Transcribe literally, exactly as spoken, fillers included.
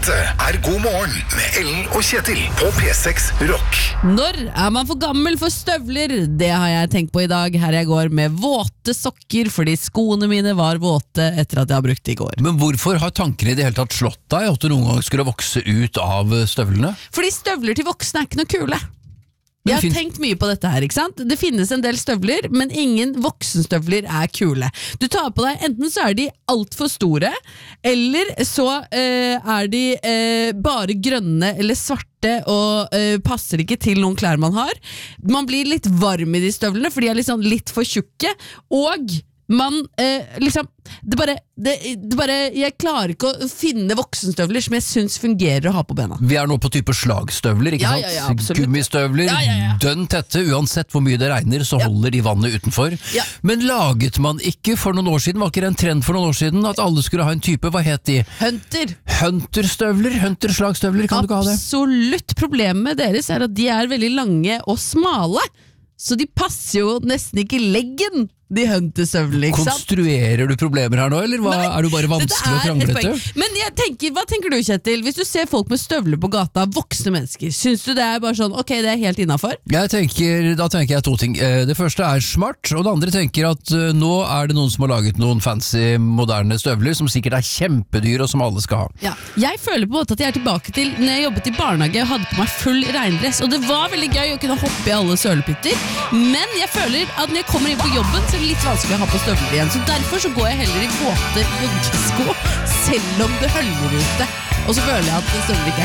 Dette er God morgen med Ellen og Kjetil på P seks Rock. Når er man for gammel for støvler? Det har jeg tenkt på i dag. Her jeg går med våte sokker, fordi skoene mine var våte etter at jeg har brukt det i går. Men hvorfor har tankene i det hele tatt slått deg at du noen gang skulle vokse ut av støvlene? Fordi støvler til voksne er ikke noe kule. Jeg har tenkt mye på dette her, ikke sant? Det finnes en del støvler, men ingen voksenstøvler er kule. Du tar på deg, enten så er de alt for store, eller så eh, er de eh, bare grønne eller svarte, og eh, passer ikke til noen klær man har. Man blir litt varm i de støvlene, for de er liksom litt for tjukke, og man eh, liksom det bare, det, det bare jeg klarer ikke å finne voksenstøvler som jeg synes fungerer å ha på bena. Vi er nå på type slagstøvler, ikke ja, sant? Ja, ja, absolutt. Gummistøvler, ja, ja, ja. dønn tette, uansett hvor mye det regner så ja. holder de vannet utenfor. Ja. Men laget man ikke for noen år siden, var ikke det en trend for noen år siden at alle skulle ha en type, hva het de? Hunter. Hunterstøvler, Hunter-slagstøvler, kan absolutt. Du ikke ha det? Absolutt. Problemet deres er at de er veldig lange og smale, så de passer jo nesten ikke i leggen, de Hunter-støvlene, ikke sant? Konstruerer du problemer her nå, eller hva? Nei, er du bare vanskelig og kranglete? Men jeg tenker, hva tenker du, Kjetil? Hvis du ser folk med støvler på gata, voksne mennesker, synes du det er bare sånn, ok, det er helt innenfor? Jeg tenker, da tenker jeg to ting. Det første er smart, og det andre tenker at uh, nå er det noen som har laget noen fancy, moderne støvler, som sikkert er kjempedyr, og som alle skal ha. Ja, jeg føler på en måte at jeg er tilbake til når jeg jobbet i barnehage og hadde på meg full regndress, og det var veldig gøy å kunne hoppe i alle sølepytter, men jeg føler at når jeg kommer inn på jobben, så er det litt vanskelig å ha på støvler igjen, så derfor så går jeg heller i våte joggesko, selv om det høljer ute, og så føler jeg at støvler ikke er